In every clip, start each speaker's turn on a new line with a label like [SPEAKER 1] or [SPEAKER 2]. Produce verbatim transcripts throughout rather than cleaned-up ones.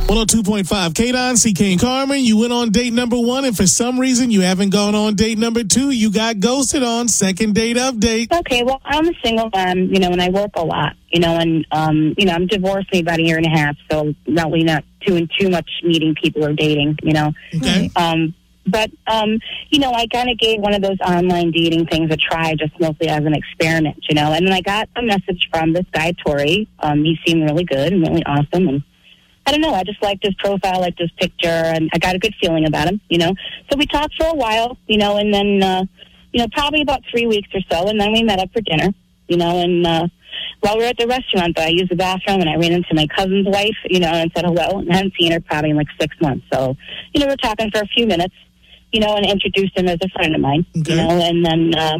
[SPEAKER 1] one oh two point five K-Don, C K and Carmen, you went on date number one, and for some reason you haven't gone on date number two. You got ghosted on second date update.
[SPEAKER 2] Okay, well, I'm a single mom, you know, and I work a lot, you know, and, um, you know, I'm divorced maybe about a year and a half, so really not doing too much meeting people or dating, you know.
[SPEAKER 1] Okay.
[SPEAKER 2] Um, but, um, you know, I kind of gave one of those online dating things a try, just mostly as an experiment, you know, and then I got a message from this guy, Tori. Um, he seemed really good and really awesome, and I don't know, I just liked his profile, liked his picture, and I got a good feeling about him, you know. So we talked for a while, you know, and then, uh, you know, probably about three weeks or so, and then we met up for dinner, you know, and uh, while we were at the restaurant, I used the bathroom, and I ran into my cousin's wife, you know, and said hello, and I hadn't seen her probably in like six months. So, you know, we were talking for a few minutes, you know, and introduced him as a friend of mine, okay. you know, and then, uh,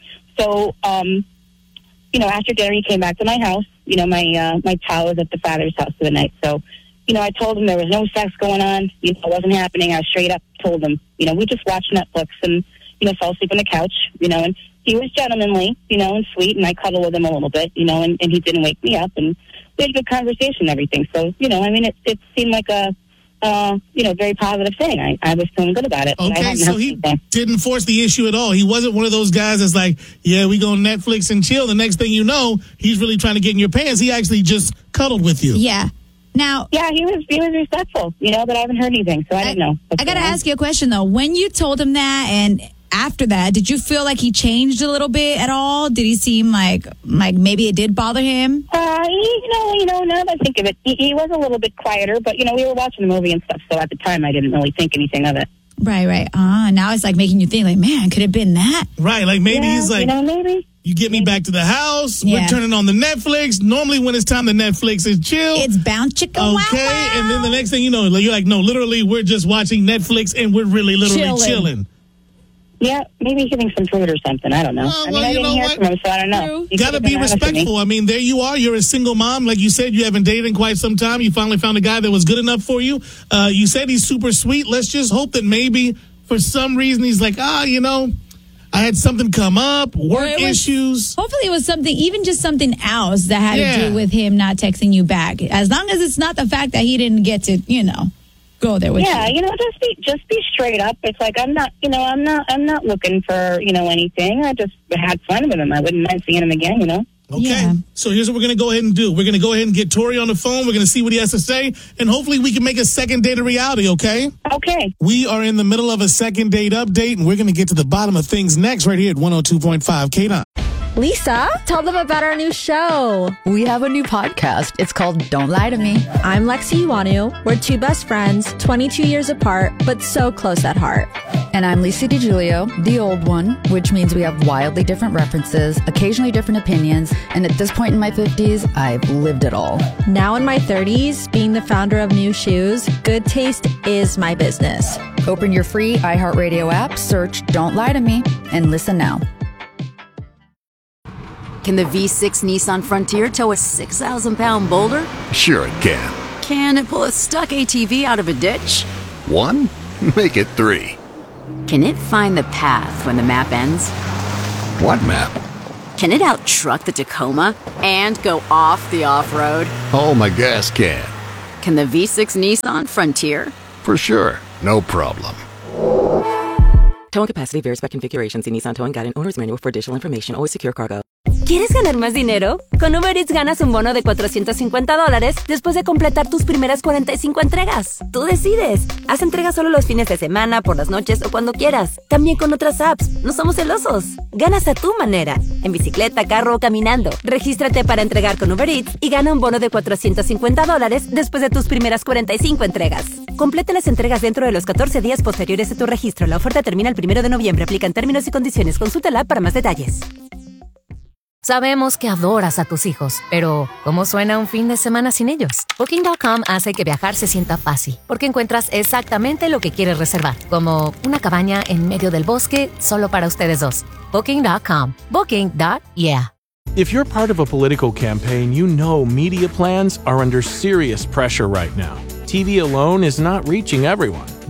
[SPEAKER 2] so, um, you know, after dinner, he came back to my house. You know, my uh, my child was at the father's house for the night, so, you know, I told him there was no sex going on. You know, it wasn't happening. I straight up told him, you know, we just watched Netflix and, you know, fell asleep on the couch, you know, and he was gentlemanly, you know, and sweet, and I cuddled with him a little bit, you know, and, and he didn't wake me up, and we had a good conversation and everything. So, you know, I mean, it, it seemed like a, uh, you know, very positive thing. I, I was feeling good about it.
[SPEAKER 1] Okay, so he didn't force the issue at all. He wasn't one of those guys that's like, yeah, we go on Netflix and chill. The next thing you know, he's really trying to get in your pants. He actually just cuddled with you.
[SPEAKER 3] Yeah. Now,
[SPEAKER 2] yeah, he was he was respectful, you know, but I haven't heard anything, so I, I didn't know.
[SPEAKER 3] I got to ask you a question, though. When you told him that, and after that, did you feel like he changed a little bit at all? Did he seem like like maybe it did bother him?
[SPEAKER 2] Uh, you know, you know, now that I think of it, he, he was a little bit quieter, but, you know, we were watching the movie and stuff, so at the time I didn't really think anything of it.
[SPEAKER 3] Right, right. Ah, uh, now it's like making you think, like, man, could it have been that?
[SPEAKER 1] Right, like maybe
[SPEAKER 2] yeah,
[SPEAKER 1] he's like,
[SPEAKER 2] you know, maybe.
[SPEAKER 1] You get me back to the house.
[SPEAKER 3] Yeah.
[SPEAKER 1] We're turning on the Netflix. Normally, when it's time to Netflix is chill.
[SPEAKER 3] It's bound chicka wow.
[SPEAKER 1] Okay,
[SPEAKER 3] wow.
[SPEAKER 1] and then the next thing you know, you're like, no, literally, we're just watching Netflix and we're really, literally
[SPEAKER 3] chilling.
[SPEAKER 1] chilling.
[SPEAKER 2] Yeah, maybe hitting some fruit or something. I don't know.
[SPEAKER 1] Uh,
[SPEAKER 2] I mean,
[SPEAKER 1] well,
[SPEAKER 2] I
[SPEAKER 1] you
[SPEAKER 2] didn't
[SPEAKER 1] know
[SPEAKER 2] hear
[SPEAKER 1] what?
[SPEAKER 2] from him, so I don't know.
[SPEAKER 1] You gotta be respectful. I mean, there you are. You're a single mom. Like you said, you haven't dated in quite some time. You finally found a guy that was good enough for you. Uh, you said he's super sweet. Let's just hope that maybe for some reason he's like, ah, you know, I had something come up, work
[SPEAKER 3] was,
[SPEAKER 1] issues.
[SPEAKER 3] Hopefully it was something, even just something else that had
[SPEAKER 1] yeah.
[SPEAKER 3] to do with him not texting you back. As long as it's not the fact that he didn't get to, you know, go there with
[SPEAKER 2] yeah,
[SPEAKER 3] you.
[SPEAKER 2] you know, just be just be straight up. It's like I'm not, you know, I'm not, I'm not looking for, you know, anything. I just had fun with him. I wouldn't mind seeing him again, you know.
[SPEAKER 1] Okay,
[SPEAKER 3] yeah.
[SPEAKER 1] So here's what we're going to go ahead and do. We're going to go ahead and get Tori on the phone. We're going to see what he has to say, and hopefully we can make a second date a reality, okay?
[SPEAKER 2] Okay.
[SPEAKER 1] We are in the middle of a second date update, and we're going to get to the bottom of things next right here at one oh two point five K-Don.
[SPEAKER 4] Lisa, tell them about our new show.
[SPEAKER 5] We have a new podcast. It's called Don't Lie to Me.
[SPEAKER 4] I'm Lexi Iwanu. We're two best friends, twenty-two years apart, but so close at heart.
[SPEAKER 5] And I'm Lisa DiGiulio, the old one, which means we have wildly different references, occasionally different opinions, and at this point in my fifties, I've lived it all.
[SPEAKER 4] Now in my thirties, being the founder of New Shoes, good taste is my business.
[SPEAKER 5] Open your free iHeartRadio app, search Don't Lie to Me, and listen now.
[SPEAKER 6] Can the V six Nissan Frontier tow a six thousand pound boulder?
[SPEAKER 7] Sure it can.
[SPEAKER 6] Can it pull a stuck A T V out of a ditch?
[SPEAKER 7] One? Make it three.
[SPEAKER 6] Can it find the path when the map ends?
[SPEAKER 7] What map?
[SPEAKER 6] Can it out-truck the Tacoma and go off the off-road?
[SPEAKER 7] Oh, my gas can.
[SPEAKER 6] Can the V six Nissan Frontier?
[SPEAKER 7] For sure. No problem.
[SPEAKER 8] Towing capacity varies by configuration. See Nissan Towing Guide and Owner's Manual for additional information. Always secure cargo.
[SPEAKER 9] ¿Quieres ganar más dinero? Con Uber Eats ganas un bono de cuatrocientos cincuenta dólares después de completar tus primeras cuarenta y cinco entregas. Tú decides. Haz entregas solo los fines de semana, por las noches o cuando quieras. También con otras apps. No somos celosos. Ganas a tu manera. En bicicleta, carro o caminando. Regístrate para entregar con Uber Eats y gana un bono de cuatrocientos cincuenta dólares después de tus primeras cuarenta y cinco entregas. Completa las entregas dentro de los catorce días posteriores a tu registro. La oferta termina el primero de noviembre. Aplican términos y condiciones. Consulta la app para más detalles.
[SPEAKER 10] Sabemos que adoras a tus hijos, pero ¿cómo suena un fin de semana sin ellos? Booking punto com hace que viajar se sienta fácil, porque encuentras exactamente lo que quieres reservar, como una cabaña en medio del bosque solo para ustedes dos. Booking punto com. Booking. Yeah.
[SPEAKER 11] If you're part of a political campaign, you know media plans are under serious pressure right now. T V alone is not reaching everyone.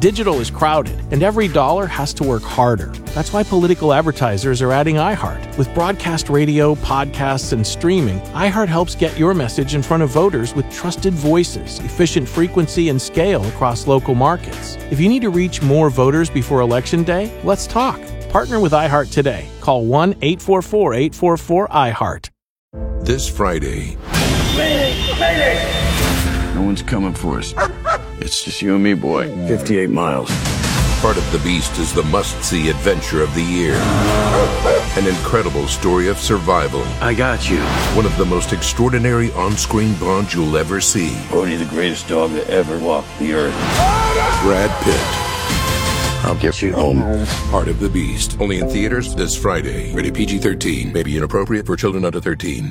[SPEAKER 11] Digital is crowded, and every dollar has to work harder. That's why political advertisers are adding iHeart. With broadcast radio, podcasts, and streaming, iHeart helps get your message in front of voters with trusted voices, efficient frequency, and scale across local markets. If you need to reach more voters before Election Day, let's talk. Partner with iHeart today. Call one eight four four, eight four four, iHeart.
[SPEAKER 12] This Friday...
[SPEAKER 13] Mayday! Mayday! No one's coming for us. It's just you and me, boy. fifty-eight miles.
[SPEAKER 12] Part of the Beast is the must-see adventure of the year. An incredible story of survival.
[SPEAKER 13] I got you.
[SPEAKER 12] One of the most extraordinary on-screen bonds you'll ever see.
[SPEAKER 13] Bodhi, the greatest dog that ever walked the earth.
[SPEAKER 12] Brad Pitt.
[SPEAKER 13] I'll get you home.
[SPEAKER 12] Part of the Beast. Only in theaters this Friday. Rated P G thirteen. May be inappropriate for children under thirteen.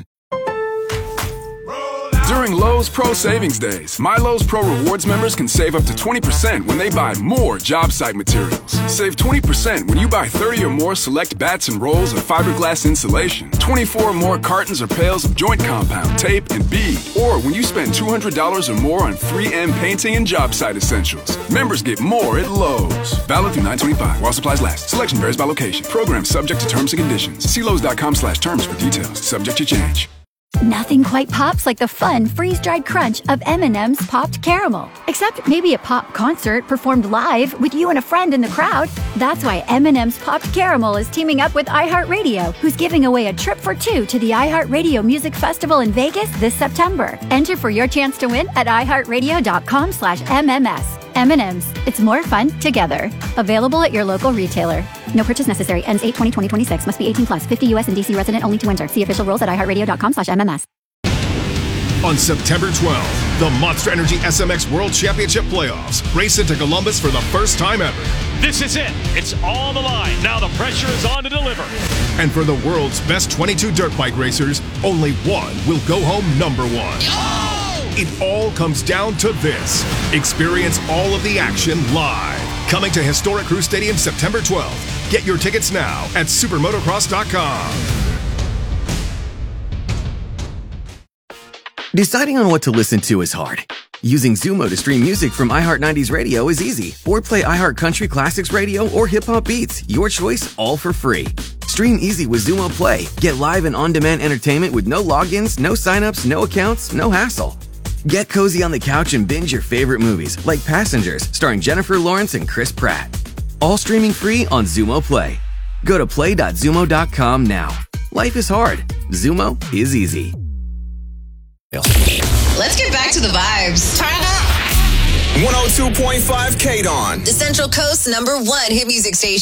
[SPEAKER 14] During Lowe's Pro Savings Days, My Lowe's Pro Rewards members can save up to twenty percent when they buy more job site materials. Save twenty percent when you buy thirty or more select bats and rolls of fiberglass insulation, twenty-four or more cartons or pails of joint compound, tape, and bead, or when you spend two hundred dollars or more on three M painting and job site essentials. Members get more at Lowe's. Valid through nine twenty-five while supplies last. Selection varies by location. Program subject to terms and conditions. See Lowe's.com slash terms for details. Subject to change.
[SPEAKER 15] Nothing quite pops like the fun, freeze-dried crunch of M and M's Popped Caramel. Except maybe a pop concert performed live with you and a friend in the crowd. That's why M and M's Popped Caramel is teaming up with iHeartRadio, who's giving away a trip for two to the iHeartRadio Music Festival in Vegas this September. Enter for your chance to win at iHeartRadio.com slash MMS. M and M's. It's more fun together. Available at your local retailer. No purchase necessary. Ends eight twenty twenty twenty-six. Must be eighteen plus. fifty U S and D C resident only to enter. See official rules at iHeartRadio.com slash MMS.
[SPEAKER 16] On September twelfth, the Monster Energy S M X World Championship Playoffs race into Columbus for the first time ever.
[SPEAKER 17] This is it. It's all the line. Now the pressure is on to deliver.
[SPEAKER 16] And for the world's best twenty-two dirt bike racers, only one will go home number one. Oh! It all comes down to this. Experience all of the action live. Coming to historic Crew Stadium September twelfth. Get your tickets now at supermotocross dot com.
[SPEAKER 18] Deciding on what to listen to is hard. Using Zumo to stream music from iHeart nineties Radio is easy. Or play iHeart Country Classics Radio or Hip Hop Beats. Your choice, all for free. Stream easy with Zumo Play. Get live and on-demand entertainment with no logins, no signups, no accounts, no hassle. Get cozy on the couch and binge your favorite movies, like Passengers, starring Jennifer Lawrence and Chris Pratt. All streaming free on Zumo Play. Go to play dot zumo dot com now. Life is hard. Zumo is easy.
[SPEAKER 19] Let's get back to the vibes. Turn it up.
[SPEAKER 20] one oh two point five K-Dawn.
[SPEAKER 19] The Central Coast number one hit music station.